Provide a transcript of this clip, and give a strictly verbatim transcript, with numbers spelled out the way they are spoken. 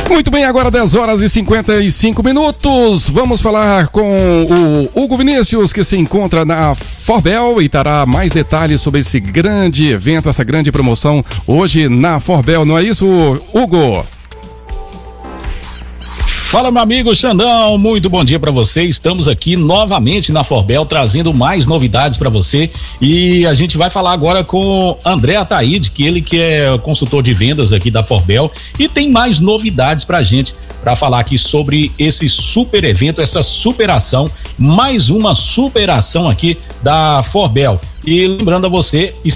Muito bem, agora dez horas e cinquenta e cinco minutos. Vamos falar com o Hugo Vinícius, que se encontra na Forbel e dará mais detalhes sobre esse grande evento, essa grande promoção hoje na Forbel. Não é isso, Hugo? Fala, meu amigo Xandão, muito bom dia para você. Estamos aqui novamente na Forbel trazendo mais novidades para você e a gente vai falar agora com André Ataíde, que ele que é consultor de vendas aqui da Forbel e tem mais novidades pra gente para falar aqui sobre esse super evento, essa superação, mais uma superação aqui da Forbel. E lembrando a você,